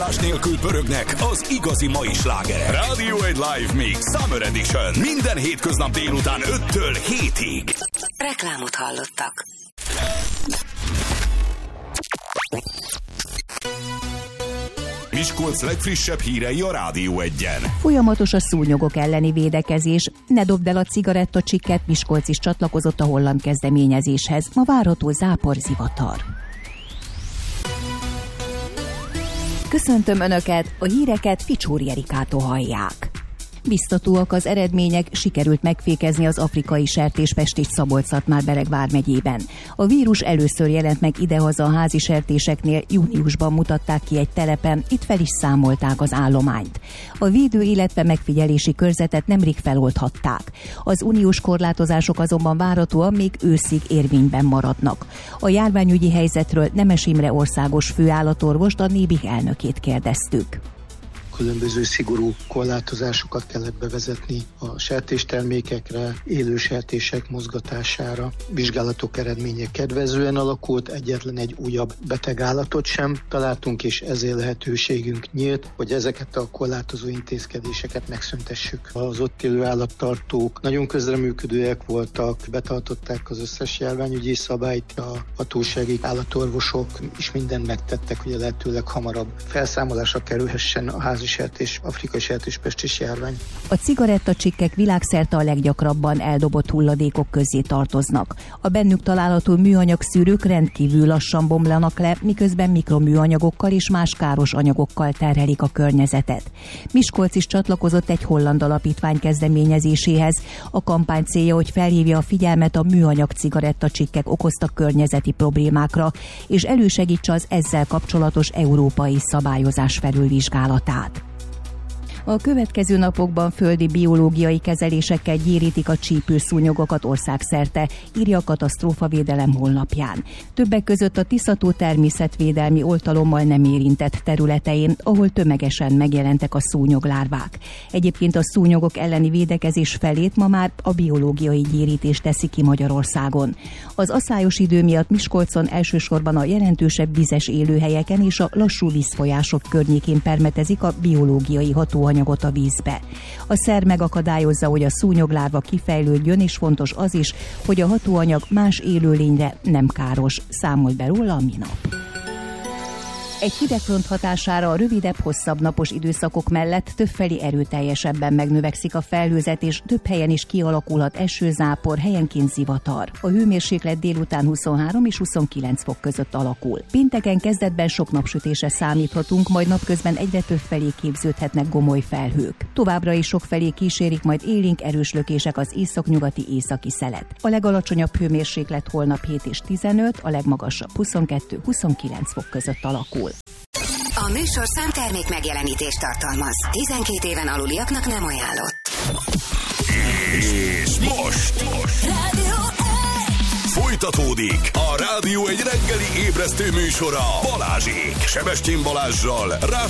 megállás nélkül pörögnek az igazi mai slágerek. Radio 1 Live Mix Summer Edition. Minden hétköznap délután 5-től 7-ig. Reklámot hallottak. Miskolc legfrissebb hírei a Rádió 1-en. Folyamatos a szúnyogok elleni védekezés. Ne dobd el a cigarettacsikket, Miskolc is csatlakozott a holland kezdeményezéshez. Ma várható záporzivatar. Köszöntöm Önöket, a híreket Ficsúri Erikától hallják. Biztatóak az eredmények, sikerült megfékezni az afrikai sertéspestét Szabolcs-Szatmár-Bereg vármegyében. A vírus először jelent meg idehaza a házi sertéseknél, júniusban mutatták ki egy telepen, itt fel is számolták az állományt. A védő, illetve megfigyelési körzetet nemrég feloldhatták. Az uniós korlátozások azonban várhatóan még őszig érvényben maradnak. A járványügyi helyzetről Nemes Imre országos főállatorvost, a NÉBIH elnökét kérdeztük. Különböző szigorú korlátozásokat kellett bevezetni a sertéstermékekre, élő sertések mozgatására. Vizsgálatok eredménye kedvezően alakult, egyetlen egy újabb betegállatot sem találtunk, és ezért lehetőségünk nyílt, hogy ezeket a korlátozó intézkedéseket megszüntessük. Az ott élő állattartók nagyon közreműködőek voltak, betartották az összes járványügyi szabályt, a hatósági állatorvosok is mindent megtettek, hogy a lehetőleg hamarabb felszámolásra kerülhessen a házi sertés, afrikai sertéspestis járvány. A cigarettacsikkek világszerte a leggyakrabban eldobott hulladékok közé tartoznak. A bennük található műanyag szűrők rendkívül lassan bomlanak le, miközben mikroműanyagokkal és más káros anyagokkal terhelik a környezetet. Miskolc is csatlakozott egy holland alapítvány kezdeményezéséhez. A kampány célja, hogy felhívja a figyelmet a műanyag cigarettacsikkek okozta környezeti problémákra, és elősegítse az ezzel kapcsolatos európai szabályozás felülvizsgálatát. A következő napokban földi biológiai kezelésekkel gyérítik a csípőszúnyogokat országszerte, írja a katasztrófavédelem honlapján. Többek között a Tisza-tó természetvédelmi oltalommal nem érintett területein, ahol tömegesen megjelentek a szúnyoglárvák. Egyébként a szúnyogok elleni védekezés felét ma már a biológiai gyérítés teszi ki Magyarországon. Az aszályos idő miatt Miskolcon elsősorban a jelentősebb vizes élőhelyeken és a lassú vízfolyások környékén permetezik a biológiai hatóanyagot a vízbe. A szer megakadályozza, hogy a szúnyoglárva kifejlődjön, és fontos az is, hogy a hatóanyag más élőlényre nem káros, számolt be róla a minap. Egy hidegfront hatására a rövidebb, hosszabb napos időszakok mellett többfelé erőteljesebben megnövekszik a felhőzet, és több helyen is kialakulhat esőzápor, helyenként zivatar. A hőmérséklet délután 23 és 29 fok között alakul. Pénteken kezdetben sok napsütésre számíthatunk, majd napközben egyre többfelé képződhetnek gomoly felhők. Továbbra is sokfelé kísérik majd élénk erős lökések az északnyugati északi szelet. A legalacsonyabb hőmérséklet holnap 7 és 15, a legmagasabb 22-29 fok között alakul. A műsor számtermék megjelenítést tartalmaz. 12 éven aluliaknak nem ajánlott. És most folytatódik a Rádió 1 reggeli ébresztő műsora Balázsék. Sebestyén Balázssal, Ráss